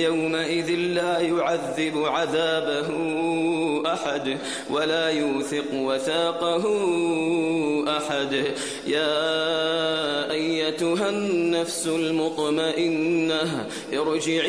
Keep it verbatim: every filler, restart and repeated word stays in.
يومئذ لا يعذب عذابه أحد ولا يوثق وثاقه أحد. يا أيتها النفس المطمئنة ارجعي